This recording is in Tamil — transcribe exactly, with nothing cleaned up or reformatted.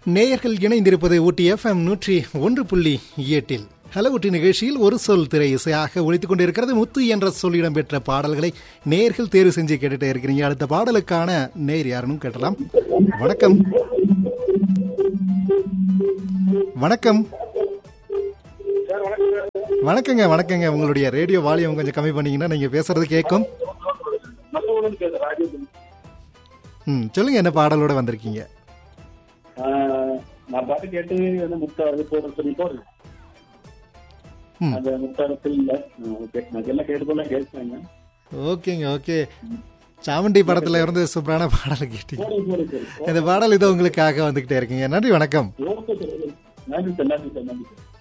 நேயர்கள் இணைந்திருப்பது ஊட்டி எஃப்எம் நூற்றி ஒன்று புள்ளி எட்டில் ஹலோ ஊட்டி நிகழ்ச்சியில் ஒரு சொல் திரை இசையாக ஒழித்துக் கொண்டிருக்கிறது. முத்து என்ற சொல் இடம்பெற்ற பாடல்களை நேயர்கள் தேர்வு செஞ்சு கேட்டுட்டே இருக்கிறீங்க. அடுத்த பாடலுக்கான நேர் யாருன்னு கேட்டலாம். வணக்கம் வணக்கம் வணக்கங்க வணக்கங்க உங்களுடைய ரேடியோ வால்யூம் கொஞ்சம் கம்மி பண்ணீங்கன்னா நீங்க பேசுறது கேட்கும். ம் சொல்லுங்க, என்ன பாடலோட வந்திருக்கீங்க? நான் பாட்டு கேட்டு முத்தாறு போட சொல்லி போடுறேன். அந்த முத்தாரத்தில் இல்ல எல்லாம் கேட்டு போல கேட்பாங்க. ஓகேங்க ஓகே. சாமுண்டி படத்துல இருந்து சூப்பரான பாடல் கேட்டீங்க. இந்த பாடல் இது உங்களுக்காக வந்துகிட்டே இருக்குங்க. நன்றி, வணக்கம். நன்றி சார், நன்றி சார், நன்றி சார்.